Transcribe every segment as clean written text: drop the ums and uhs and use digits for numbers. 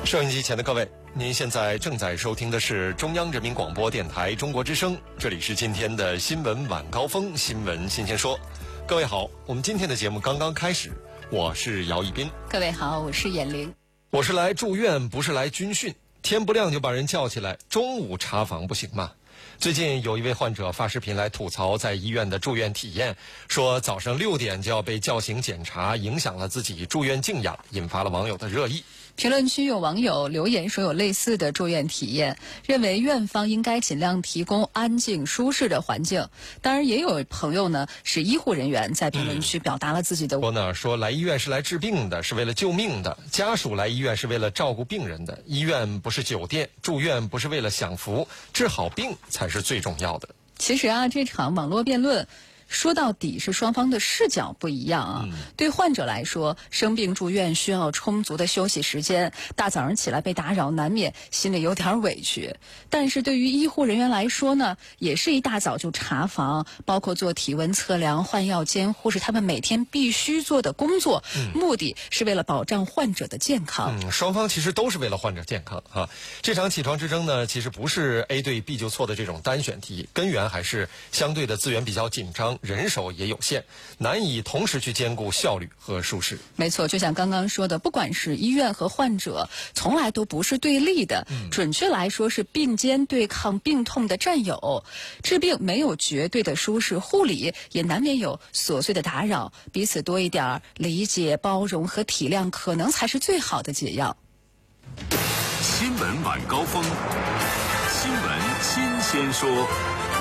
收音机前的各位，您现在正在收听的是中央人民广播电台中国之声，这里是今天的新闻晚高峰，新闻新鲜说。各位好，我们今天的节目刚刚开始，我是姚一斌。 各位好，我是闫玲。 我是来住院，不是来军训。天不亮就把人叫起来，中午查房不行吗？最近有一位患者发视频来吐槽在医院的住院体验，说早上6点就要被叫醒检查，影响了自己住院静养，引发了网友的热议。 评论区有网友留言说有类似的住院体验，认为院方应该尽量提供安静舒适的环境。当然也有朋友呢是医护人员在评论区表达了自己的说来医院是来治病的，是为了救命的，家属来医院是为了照顾病人的，医院不是酒店，住院不是为了享福，治好病才是最重要的。 其实这场网络辩论说到底是双方的视角不一样啊。对患者来说，生病住院需要充足的休息时间，大早上起来被打扰，难免心里有点委屈。但是对于医护人员来说呢，也是一大早就查房，包括做体温测量、换药监护是他们每天必须做的工作，目的是为了保障患者的健康。 双方其实都是为了患者健康啊。这场起床之争呢，其实不是 A 对 B 就错的这种单选题，根源还是相对的资源比较紧张，人手也有限，难以同时去兼顾效率和舒适。 没错，就像刚刚说的，不管是医院和患者，从来都不是对立的，准确来说是并肩对抗病痛的战友。治病没有绝对的舒适，护理也难免有琐碎的打扰，彼此多一点理解、包容和体谅，可能才是最好的解药。 新闻晚高峰，新闻新鲜说。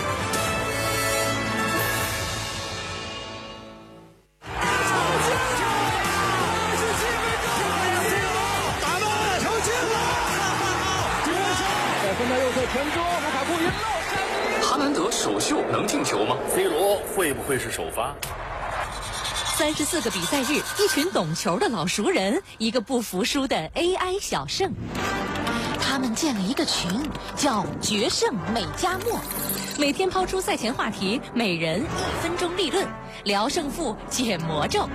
前桌卢卡库赢了。 哈兰德首秀能进球吗 ？C 罗会不会是首发 ？34个比赛日，一群懂球的老熟人，一个不服输的 AI 小胜。他们建了一个群，叫“决胜美加墨”，每天抛出赛前话题，每人1分钟立论，聊胜负，解魔咒。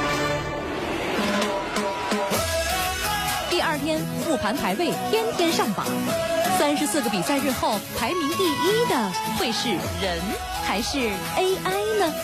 第2天复盘排位，天天上榜。34个比赛日后，排名第1的会是人还是 AI 呢？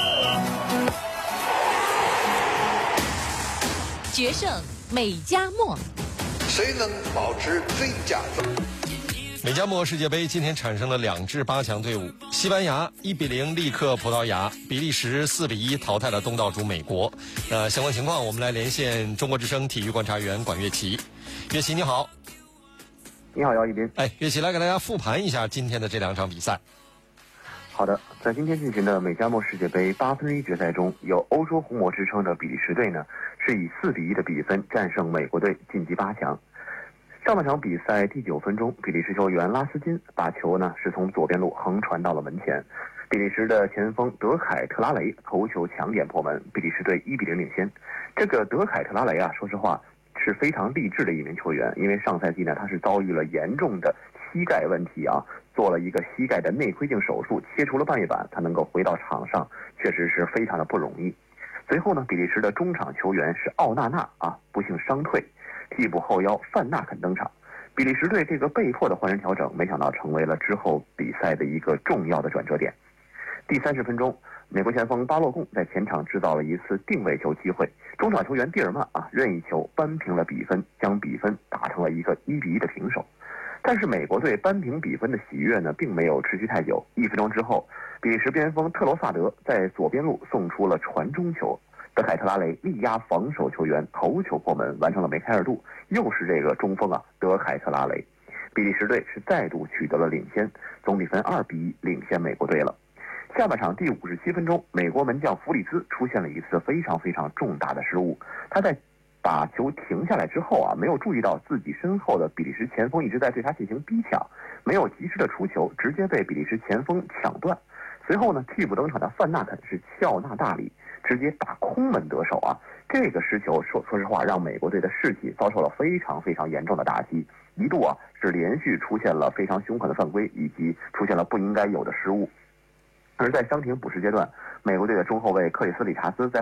决胜美加墨， 谁能保持最佳分？ 美加墨世界杯今天产生了2支8强队伍，西班牙1-0力克葡萄牙，比利时4-1淘汰了东道主美国。相关情况我们来连线中国之声体育观察员管乐琪。乐琪你好。 你好，姚一斌。 乐琪来给大家复盘一下今天的这2场比赛。 好的，在今天进行的美加墨世界杯8分之一决赛中，有欧洲红魔之称的比利时队呢，是以4-1的比分战胜美国队晋级8强。上半场比赛第9分钟，比利时球员拉斯金把球呢是从左边路横传到了门前，比利时的前锋德凯特拉雷头球强点破门，比利时队1-0领先。这个德凯特拉雷说实话是非常励志的一名球员，因为上赛季呢他是遭遇了严重的膝盖问题做了一个膝盖的内窥镜手术，切除了半月板，他能够回到场上确实是非常的不容易。随后呢，比利时的中场球员是奥纳纳不幸伤退，替补后腰范纳肯登场。比利时队这个被迫的换人调整，没想到成为了之后比赛的一个重要的转折点。第30分钟，美国前锋巴洛贡在前场制造了一次定位球机会，中场球员蒂尔曼任意球扳平了比分，将比分打成了一个1-1的平手。但是美国队扳平比分的喜悦呢，并没有持续太久。1分钟之后，比利时边锋特罗萨德在左边路送出了传中球，德凯特拉雷力压防守球员头球破门，完成了梅开2度。又是这个中锋德凯特拉雷，比利时队是再度取得了领先，总比分2-1领先美国队了。下半场第57分钟，美国门将弗里兹出现了一次非常非常重大的失误。他在把球停下来之后没有注意到自己身后的比利时前锋一直在对他进行逼抢，没有及时的出球，直接被比利时前锋抢断。随后呢，替补登场的范纳肯是笑纳大礼，直接打空门得手这个失球说实话让美国队的士气遭受了非常非常严重的打击，一度是连续出现了非常凶狠的犯规，以及出现了不应该有的失误。而在伤停补时阶段，美国队的中后卫克里斯理查斯在